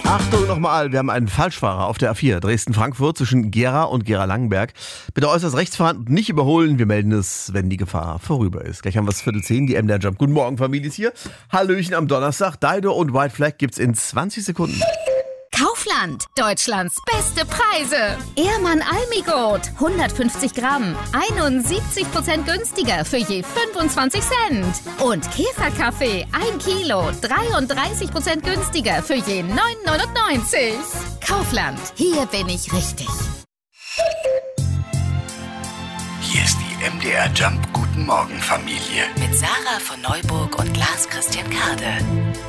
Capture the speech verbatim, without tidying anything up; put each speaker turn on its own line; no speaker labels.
Achtung nochmal, wir haben einen Falschfahrer auf der A vier, Dresden-Frankfurt zwischen Gera und Gera-Langenberg. Bitte äußerst rechts fahren und nicht überholen. Wir melden es, wenn die Gefahr vorüber ist. Gleich haben wir es Viertel zehn, die M D R Jump. Guten Morgen, Familie ist hier. Hallöchen am Donnerstag. Dido und White Flag gibt's in zwanzig Sekunden.
Kaufland, Deutschlands beste Preise. Ehrmann Almigold, hundertfünfzig Gramm, einundsiebzig Prozent günstiger für je fünfundzwanzig Cent. Und Käferkaffee, ein Kilo, dreiunddreißig Prozent günstiger für je neun neunundneunzig. Kaufland, hier bin ich richtig.
Hier ist die M D R Jump Guten Morgen Familie.
Mit Sarah von Neuburg und Lars Christian Kade.